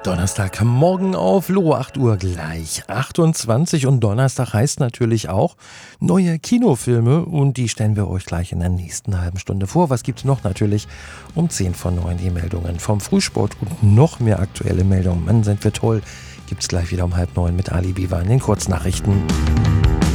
Donnerstagmorgen auf Lo, 8 Uhr gleich 28 und Donnerstag heißt natürlich auch neue Kinofilme und die stellen wir euch gleich in der nächsten halben Stunde vor. Was gibt's noch? Natürlich um 10 vor 9 die Meldungen vom Frühsport und noch mehr aktuelle Meldungen. Mann, sind wir toll. Gibt's gleich wieder um 8:30 mit Ali Biwa in den Kurznachrichten.